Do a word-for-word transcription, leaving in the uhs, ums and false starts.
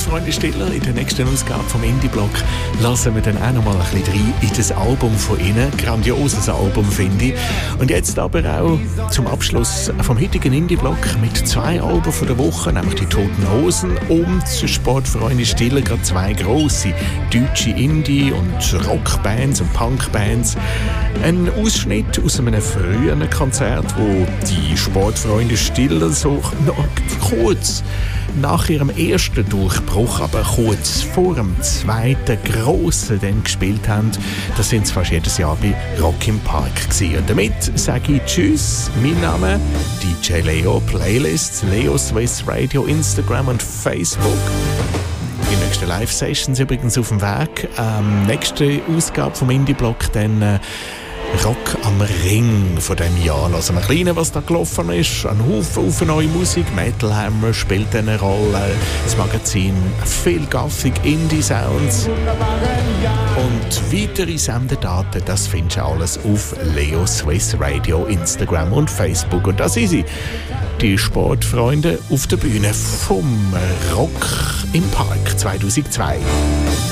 Sportfreunde Stiller, in der nächsten Ausgabe vom Indie-Blog lassen wir dann auch noch mal ein bisschen rein in das Album von ihnen. Grandioses Album, finde ich. Und jetzt aber auch zum Abschluss vom heutigen Indie-Blog mit zwei Alben von der Woche, nämlich die Toten Hosen und Sportfreunde Stiller, gerade zwei grosse deutsche Indie- und Rockbands und Punkbands. Ein Ausschnitt aus einem früheren Konzert, wo die Sportfreunde Stiller so noch kurz nach ihrem ersten Durchbruch, aber kurz vor dem zweiten grossen dann gespielt haben. Das sind sie fast jedes Jahr bei Rock im Park gewesen. Und damit sage ich Tschüss. Mein Name D J Leo, Playlists Leo Swiss Radio, Instagram und Facebook. Die nächsten Live-Sessions übrigens auf dem Weg. Ähm, nächste Ausgabe vom Indie-Blog dann äh, Rock am Ring von diesem Jahr. Also ein kleiner, was da gelaufen ist. Ein Haufen, Haufen neue Musik. Metal Hammer spielt eine Rolle. Das Magazin, viel gaffig Indie-Sounds. Und weitere Sendedaten, das findest du alles auf Leo Swiss Radio, Instagram und Facebook. Und das sind sie, die Sportfreunde auf der Bühne vom Rock im Park zweitausendzwei.